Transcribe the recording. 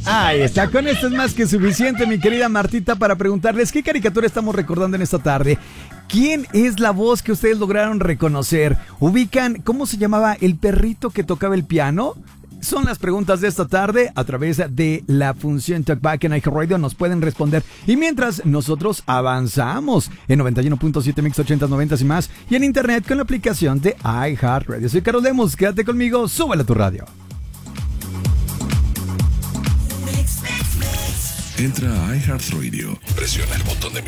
Ahí está, con esto es más que suficiente, mi querida Martita, para preguntarles qué caricatura estamos recordando en esta tarde. ¿Quién es la voz que ustedes lograron reconocer? ¿Ubican cómo se llamaba el perrito que tocaba el piano? Son las preguntas de esta tarde a través de la función Talkback en iHeartRadio. Nos pueden responder. Y mientras nosotros avanzamos en 91.7 Mix 80s, 90s y más. Y en internet con la aplicación de iHeartRadio. Soy Carlos Lemos. Quédate conmigo. Súbele a tu radio. Entra a iHeartRadio. Presiona el botón de